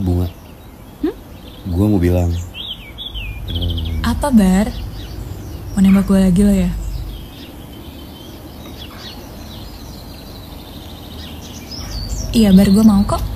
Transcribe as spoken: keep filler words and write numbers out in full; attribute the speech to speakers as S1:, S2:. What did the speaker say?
S1: Bunga,
S2: hmm?
S1: gue mau bilang.
S2: Hmm... Apa, Bar? Mau nembak gue lagi lo ya? Iya, Bar, gue mau kok.